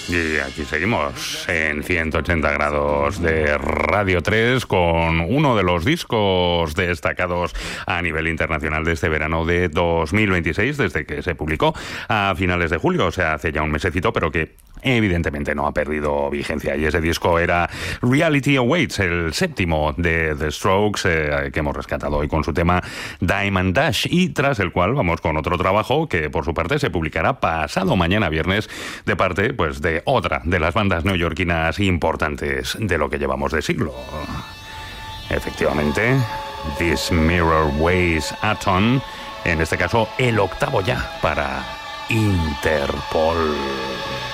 Y aquí seguimos en 180 grados de Radio 3 con uno de los discos destacados a nivel internacional de este verano de 2026, desde que se publicó a finales de julio, o sea, hace ya un mesecito, pero que evidentemente no ha perdido vigencia. Y ese disco era Reality Awaits, el séptimo de The Strokes, que hemos rescatado hoy con su tema Diamond Dash, y tras el cual vamos con otro trabajo que por su parte se publicará pasado mañana viernes, de parte pues de otra de las bandas neoyorquinas importantes de lo que llevamos de siglo. Efectivamente, This Mirror Weighs a Ton, en este caso el octavo ya para Interpol.